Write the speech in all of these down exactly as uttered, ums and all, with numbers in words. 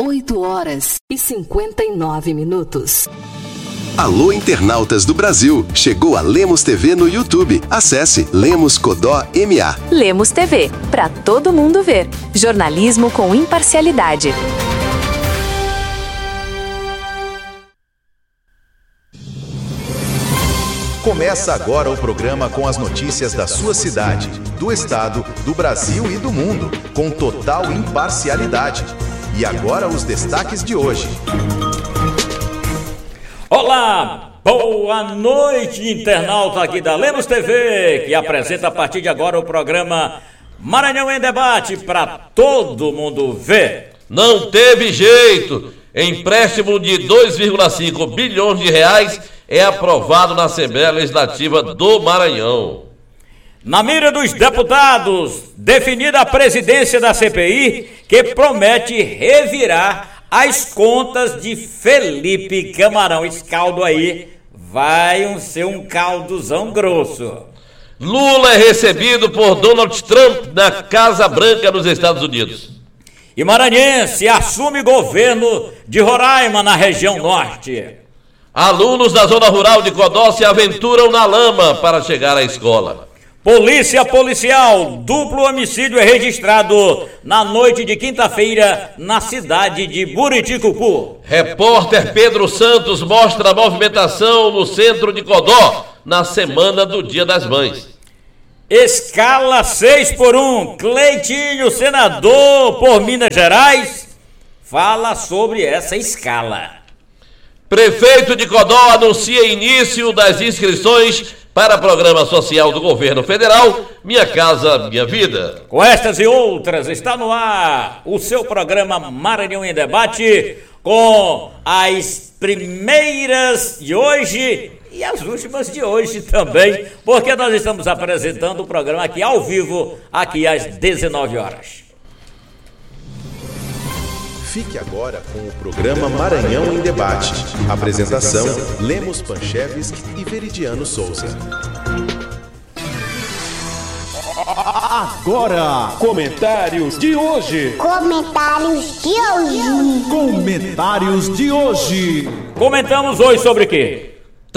oito horas e cinquenta e nove minutos. Alô, internautas do Brasil! Chegou a Lemos T V no YouTube. Acesse Lemos Codó M A. Lemos T V, para todo mundo ver. Jornalismo com imparcialidade. Começa agora o programa com as notícias da sua cidade, do estado, do Brasil e do mundo, com total imparcialidade. E agora os destaques de hoje. Olá, boa noite, internauta aqui da Lemos T V, que apresenta a partir de agora o programa Maranhão em Debate para todo mundo ver. Não teve jeito. Empréstimo de dois vírgula cinco bilhões de reais é aprovado na Assembleia Legislativa do Maranhão. Na mira dos deputados, definida a presidência da C P I, que promete revirar as contas de Felipe Camarão. Esse caldo aí vai ser um caldozão grosso. Lula é recebido por Donald Trump na Casa Branca nos Estados Unidos. E maranhense assume governo de Roraima na região norte. Alunos da zona rural de Codó se aventuram na lama para chegar à escola. Polícia policial, duplo homicídio é registrado na noite de quinta-feira na cidade de Buriticupu. Repórter Pedro Santos mostra a movimentação no centro de Codó na semana do Dia das Mães. Escala seis por um, Cleitinho, senador por Minas Gerais, fala sobre essa escala. Prefeito de Codó anuncia início das inscrições para programa social do governo federal, Minha Casa Minha Vida. Com estas e outras, está no ar o seu programa Maranhão em Debate, com as primeiras de hoje e as últimas de hoje também, porque nós estamos apresentando o programa aqui ao vivo, aqui às dezenove horas. Fique agora com o programa Maranhão em Debate. Apresentação: Lemos Panchevski e Veridiano Souza. Agora, comentários de hoje. Comentários de hoje. Comentários de hoje. Comentamos hoje sobre o quê?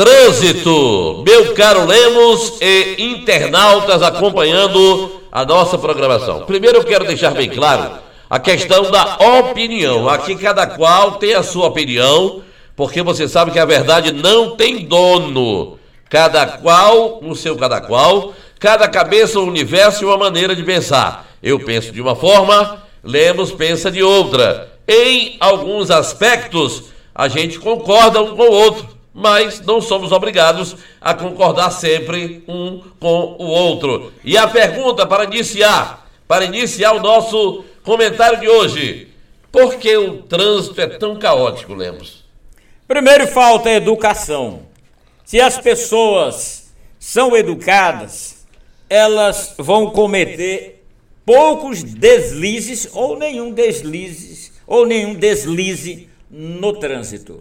Trânsito, meu caro Lemos e internautas acompanhando a nossa programação. Primeiro eu quero deixar bem claro a questão da opinião. Aqui cada qual tem a sua opinião, porque você sabe que a verdade não tem dono. Cada qual no seu cada qual, cada cabeça, um universo e uma maneira de pensar. Eu penso de uma forma, Lemos pensa de outra. Em alguns aspectos, a gente concorda um com o outro, mas não somos obrigados a concordar sempre um com o outro. E a pergunta para iniciar, para iniciar o nosso comentário de hoje: por que o trânsito é tão caótico, Lemos? Primeiro, falta educação. Se as pessoas são educadas, elas vão cometer poucos deslizes ou nenhum deslize, ou nenhum deslize no trânsito.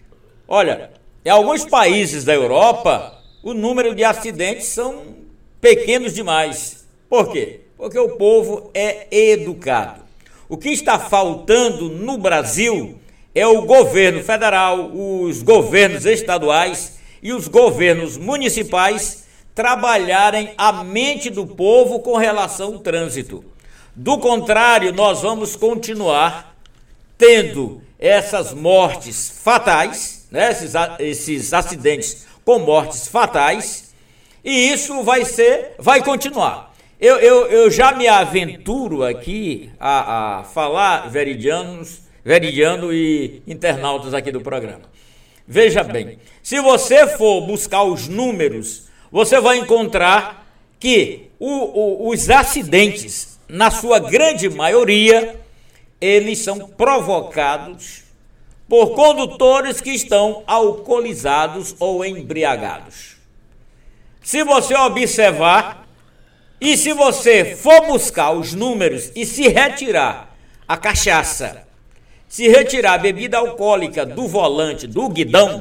Olha, em alguns países da Europa, o número de acidentes são pequenos demais. Por quê? Porque o povo é educado. O que está faltando no Brasil é o governo federal, os governos estaduais e os governos municipais trabalharem a mente do povo com relação ao trânsito. Do contrário, nós vamos continuar tendo essas mortes fatais, né, esses, esses acidentes com mortes fatais, e isso vai ser, vai continuar. Eu, eu, eu já me aventuro aqui a, a falar, veridianos, veridiano e internautas aqui do programa. Veja bem, se você for buscar os números, você vai encontrar que o, o, os acidentes, na sua grande maioria, eles são provocados por condutores que estão alcoolizados ou embriagados. Se você observar, e se você for buscar os números e se retirar a cachaça, se retirar a bebida alcoólica do volante, do guidão,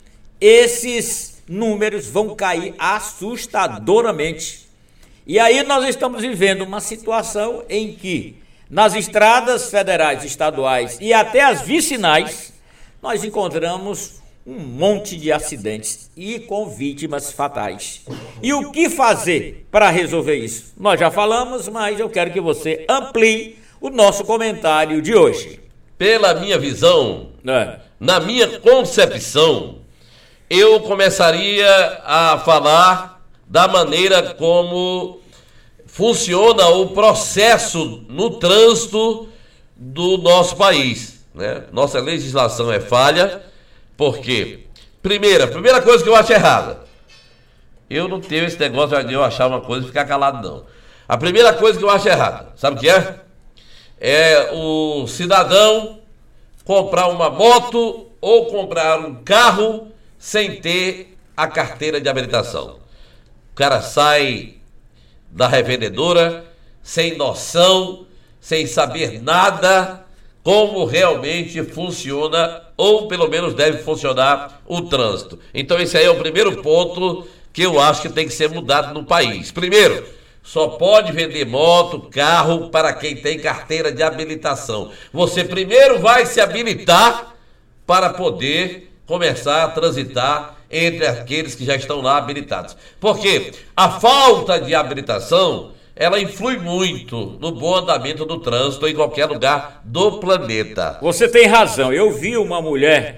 esses números vão cair assustadoramente. E aí nós estamos vivendo uma situação em que nas estradas federais, estaduais e até as vicinais, nós encontramos um monte de acidentes e com vítimas fatais. E o que fazer para resolver isso? Nós já falamos, mas eu quero que você amplie o nosso comentário de hoje. Pela minha visão, É. na minha concepção, eu começaria a falar da maneira como funciona o processo no trânsito do nosso país, né? Nossa legislação é falha, porque, primeira, primeira coisa que eu acho errada, eu não tenho esse negócio de eu achar uma coisa e ficar calado, não. A primeira coisa que eu acho errada, sabe o que é? É o cidadão comprar uma moto ou comprar um carro sem ter a carteira de habilitação. O cara sai da revendedora sem noção, sem saber nada como realmente funciona, ou pelo menos deve funcionar, o trânsito. Então esse aí é o primeiro ponto que eu acho que tem que ser mudado no país. Primeiro, só pode vender moto, carro para quem tem carteira de habilitação. Você primeiro vai se habilitar para poder começar a transitar entre aqueles que já estão lá habilitados. Porque a falta de habilitação, ela influi muito no bom andamento do trânsito em qualquer lugar do planeta. Você tem razão. Eu vi uma mulher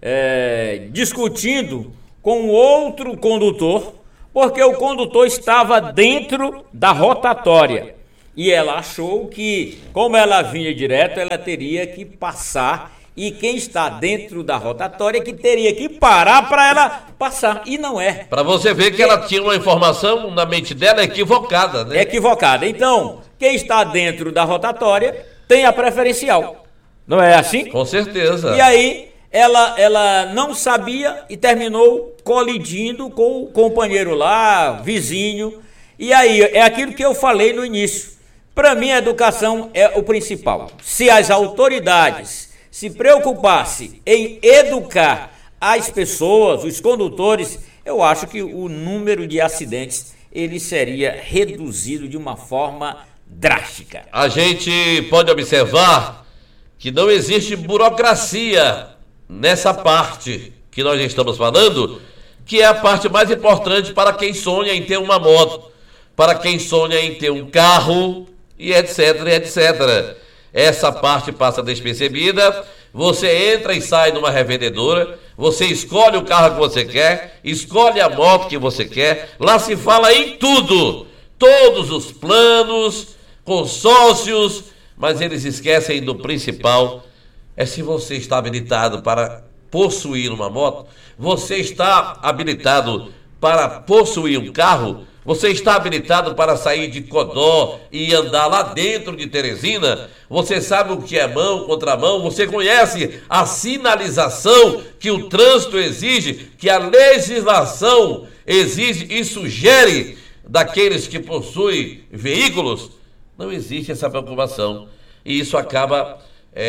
é, discutindo com outro condutor, porque o condutor estava dentro da rotatória. E ela achou que, como ela vinha direto, ela teria que passar. E quem está dentro da rotatória que teria que parar para ela passar. E não é. Para você ver que ela tinha uma informação na mente dela equivocada, né? Equivocada. Então, quem está dentro da rotatória tem a preferencial. Não é assim? Com certeza. E aí, ela, ela não sabia e terminou colidindo com o companheiro lá, vizinho. E aí, é aquilo que eu falei no início. Para mim, a educação é o principal. Se as autoridades se preocupasse em educar as pessoas, os condutores, eu acho que o número de acidentes ele seria reduzido de uma forma drástica. A gente pode observar que não existe burocracia nessa parte que nós estamos falando, que é a parte mais importante para quem sonha em ter uma moto, para quem sonha em ter um carro e etc, etcétera. Essa parte passa despercebida. Você entra e sai numa revendedora, você escolhe o carro que você quer, escolhe a moto que você quer. Lá se fala em tudo, todos os planos, consórcios, mas eles esquecem do principal. É se você está habilitado para possuir uma moto, você está habilitado para possuir um carro, você está habilitado para sair de Codó e andar lá dentro de Teresina, você sabe o que é mão, contramão, você conhece a sinalização que o trânsito exige, que a legislação exige e sugere daqueles que possuem veículos. Não existe essa preocupação e isso acaba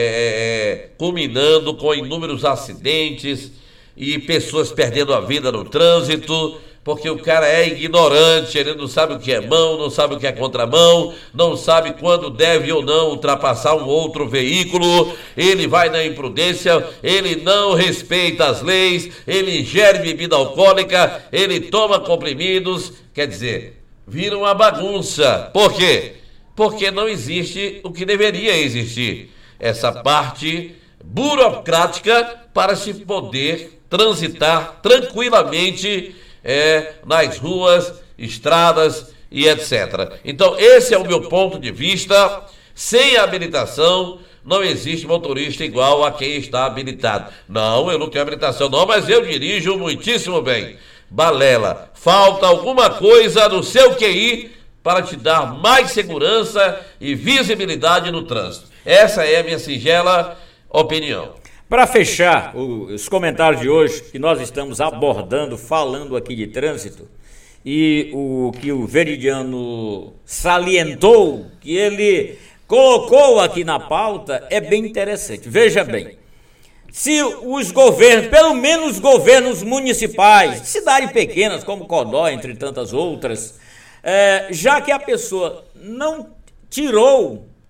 é, culminando com inúmeros acidentes e pessoas perdendo a vida no trânsito, porque o cara é ignorante, ele não sabe o que é mão, não sabe o que é contramão, não sabe quando deve ou não ultrapassar um outro veículo, ele vai na imprudência, ele não respeita as leis, ele ingere bebida alcoólica, ele toma comprimidos, quer dizer, vira uma bagunça. Por quê? Porque não existe o que deveria existir, essa parte burocrática para se poder transitar tranquilamente É, nas ruas, estradas e etcétera. Então esse é o meu ponto de vista. Sem habilitação não existe motorista igual a quem está habilitado. Não, eu não tenho habilitação não, mas eu dirijo muitíssimo bem. Balela, falta alguma coisa no seu Q I para te dar mais segurança e visibilidade no trânsito. Essa é a minha singela opinião. Para fechar os comentários de hoje, que nós estamos abordando, falando aqui de trânsito, e o que o Veridiano salientou, que ele colocou aqui na pauta, é bem interessante. Veja bem, se os governos, pelo menos os governos municipais, cidades pequenas como Codó, entre tantas outras, é, já que a pessoa não tirou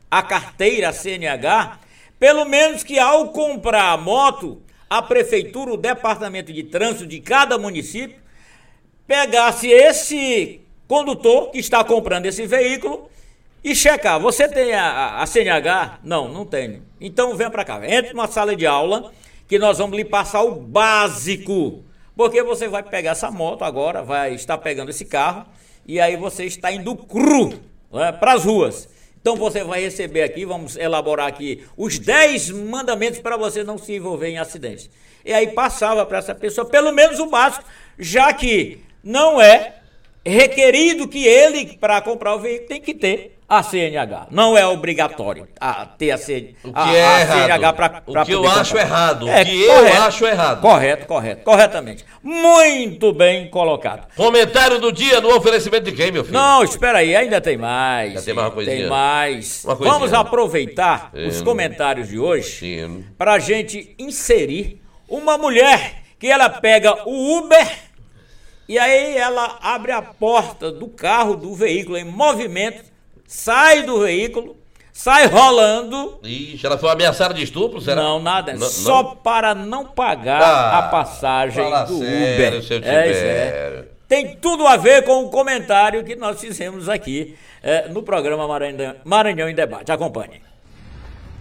a carteira, a C N H, pelo menos que ao comprar a moto, a prefeitura, o departamento de trânsito de cada município, pegasse esse condutor que está comprando esse veículo e checar. Você tem a, a C N H? Não, não tenho. Então vem para cá, entre numa sala de aula que nós vamos lhe passar o básico. Porque você vai pegar essa moto agora, vai estar pegando esse carro e aí você está indo cru, né, para as ruas. Então você vai receber aqui, vamos elaborar aqui os dez mandamentos para você não se envolver em acidentes. E aí passava para essa pessoa pelo menos o básico, já que não é requerido que ele, para comprar o veículo, tem que ter a C N H. Não é obrigatório a ter a, C, o que a, é a errado. C N H para O que eu comprar. acho errado. É, o que correto, eu acho errado. Correto, correto, corretamente. Muito bem colocado. Comentário do dia no oferecimento de quem, meu filho? Não, espera aí, ainda tem mais. Já tem mais uma coisinha. Tem mais. Uma coisinha. Vamos aproveitar Sim. os comentários de hoje Sim. para a gente inserir uma mulher que ela pega o Uber e aí ela abre a porta do carro, do veículo em movimento, sai do veículo, sai rolando. Ixi, ela foi ameaçada de estupro, será? Não, nada, Não, só não? para não pagar Ah, a passagem fala do sério, Uber. se eu É, isso tiver. é. Tem tudo a ver com o comentário que nós fizemos aqui é, no programa Maranhão, Maranhão em Debate. Acompanhe.